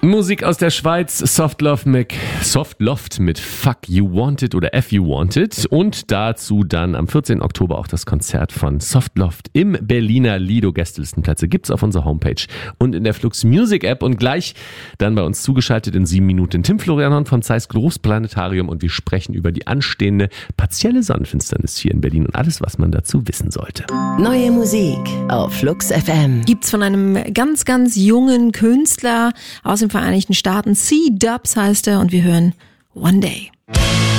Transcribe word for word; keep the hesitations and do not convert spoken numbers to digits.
Musik aus der Schweiz, Soft Love mit, Soft Loft mit Fuck You Want It oder F You Want It und dazu dann am vierzehnten Oktober auch das Konzert von Soft Loft im Berliner Lido. Gästelistenplätze gibt's auf unserer Homepage und in der Flux Music App und gleich dann bei uns zugeschaltet in sieben Minuten Tim Florian Horn vom Zeiss Großplanetarium und wir sprechen über die anstehende partielle Sonnenfinsternis hier in Berlin und alles, was man dazu wissen sollte. Neue Musik auf Flux F M. Gibt's von einem ganz, ganz jungen Künstler aus den Vereinigten Staaten. C-Dubs heißt er und wir hören One Day.